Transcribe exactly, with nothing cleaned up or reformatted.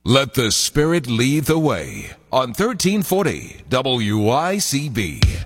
Let the Spirit lead the way on thirteen forty W I C B.